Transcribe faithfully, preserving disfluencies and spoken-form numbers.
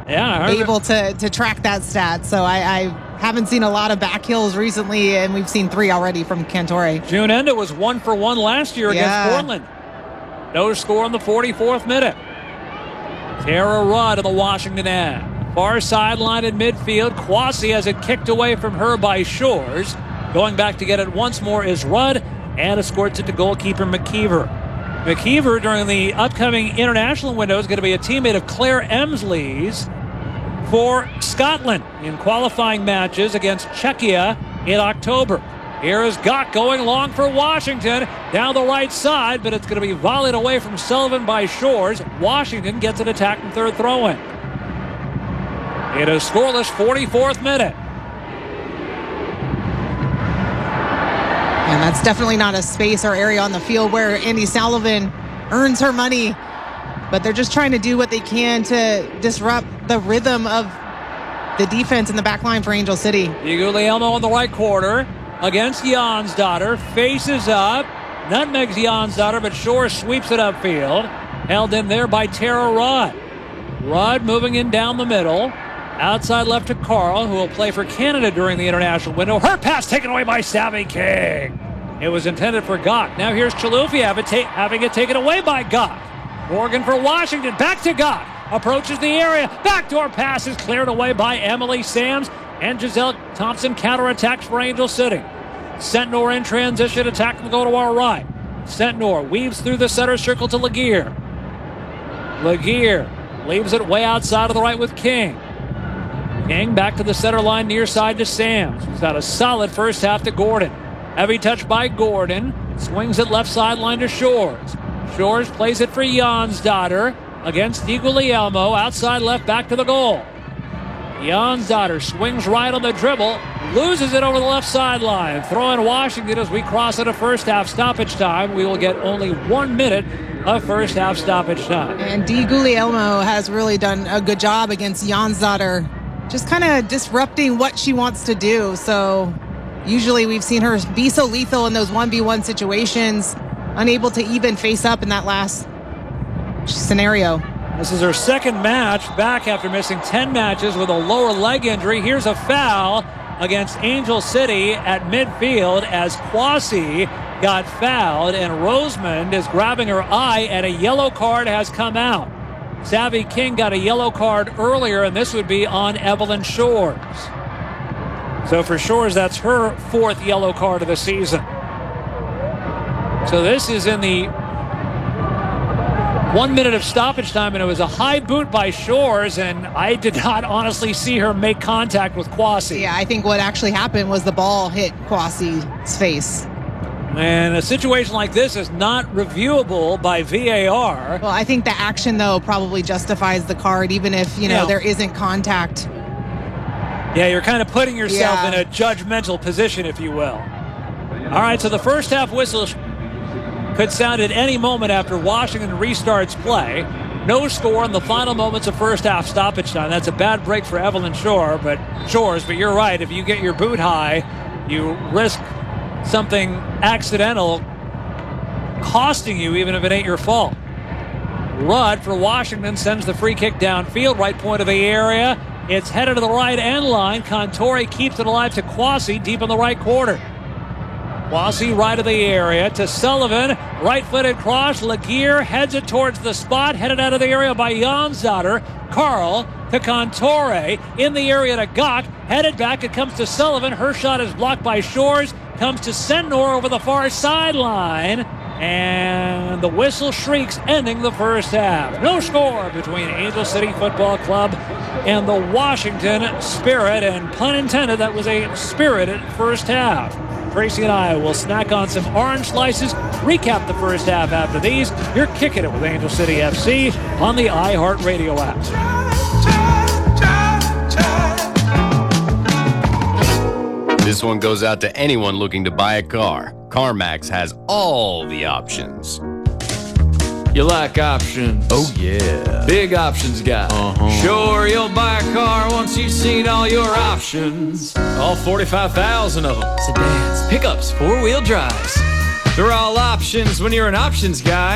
yeah, able to, to track that stat. So I, I haven't seen a lot of back heels recently, and we've seen three already from Cantore. June Enda was one for one last year yeah. against Portland. No score in the forty-fourth minute. Tara Rudd of the Washington end. Far sideline in midfield. Kwasi has it kicked away from her by Shores. Going back to get it once more is Rudd, and escorts it to goalkeeper McKeever. McKeever, during the upcoming international window, is going to be a teammate of Claire Emsley's for Scotland in qualifying matches against Czechia in October. Here is Gach going long for Washington down the right side, but it's going to be volleyed away from Sullivan by Shores. Washington gets an attack and third throw-in. It is scoreless, forty-fourth minute. And that's definitely not a space or area on the field where Andi Sullivan earns her money. But they're just trying to do what they can to disrupt the rhythm of the defense in the back line for Angel City. DiGuglielmo in the right quarter against Jonsdottir. Faces up. Nutmegs Jonsdottir, but Shore sweeps it upfield. Held in there by Tara Rudd. Rudd moving in down the middle. Outside left to Carl, who will play for Canada during the international window. Her pass taken away by Savvy King. It was intended for Gach. Now here's Chilufya have ta- having it taken away by Gach. Morgan for Washington. Back to Gach. Approaches the area. Backdoor pass is cleared away by Emily Sams. And Giselle Thompson counterattacks for Angel City. Sentnor in transition. Attack will go to our right. Sentnor weaves through the center circle to Laguerre. Laguerre leaves it way outside of the right with King. King back to the center line near side to Sams. He's had a solid first half to Gordon. Heavy touch by Gordon. Swings it left sideline to Shores. Shores plays it for Jonsdottir against DiGuglielmo. Outside left back to the goal. Jonsdottir swings right on the dribble. Loses it over the left sideline. Throw in Washington as we cross into first half stoppage time. We will get only one minute of first half stoppage time. And DiGuglielmo has really done a good job against Jonsdottir, just kind of disrupting what she wants to do. So usually we've seen her be so lethal in those one v one situations, unable to even face up in that last scenario. This is her second match back after missing ten matches with a lower leg injury. Here's a foul against Angel City at midfield as Kwasi got fouled, and Rosemond is grabbing her eye, and a yellow card has come out. Savvy King got a yellow card earlier, and this would be on Evelyn Shores. So for Shores, that's her fourth yellow card of the season. So this is in the one minute of stoppage time, and it was a high boot by Shores, and I did not honestly see her make contact with Kwasi. Yeah, I think what actually happened was the ball hit Kwasi's face. And a situation like this is not reviewable by V A R. Well, I think the action, though, probably justifies the card, even if, you know, yeah. there isn't contact. Yeah, you're kind of putting yourself yeah. in a judgmental position, if you will. All right, so the first half whistle could sound at any moment after Washington restarts play. No score in the final moments of first half stoppage time. That's a bad break for Evelyn Shore, but Shores, but you're right. If you get your boot high, you risk something accidental costing you, even if it ain't your fault. Rudd for Washington sends the free kick downfield, right point of the area. It's headed to the right end line. Cantore keeps it alive to Kwasi deep in the right quarter. Kwasi right of the area to Sullivan. Right-footed cross. Laguerre heads it towards the spot. Headed out of the area by Jonsdottir. Carl to Cantore. In the area to Gach. Headed back. It comes to Sullivan. Her shot is blocked by Shores. Comes to Sentnor over the far sideline. And the whistle shrieks, ending the first half. No score between Angel City Football Club and the Washington Spirit. And pun intended, that was a spirited first half. Tracy and I will snack on some orange slices, recap the first half after these. You're kicking it with Angel City F C on the iHeartRadio app. This one goes out to anyone looking to buy a car. CarMax has all the options. You like options? Oh, yeah. Big options guy. Uh-huh. Sure, you'll buy a car once you've seen all your options. All forty-five thousand of them. Sedans, pickups, four-wheel drives. They're all options when you're an options guy.